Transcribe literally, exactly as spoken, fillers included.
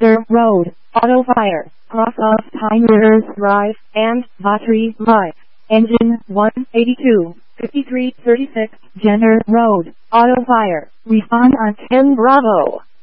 Chester Road, Auto Fire, Cross of Pioneers Drive, and Vatry Live. Engine one eighty-two, fifty-three thirty-six, Jenner Road, Auto Fire. Respond on ten Bravo.